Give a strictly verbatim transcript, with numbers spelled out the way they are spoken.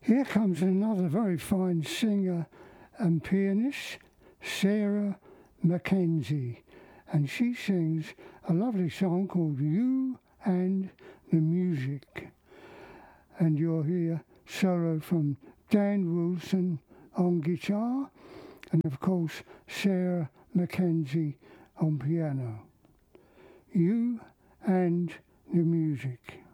Here comes another very fine singer and pianist, Sarah Mackenzie, and she sings a lovely song called You and the Music. And you'll hear solo from Dan Wilson on guitar, and of course Sarah Mackenzie on piano. You and the Music.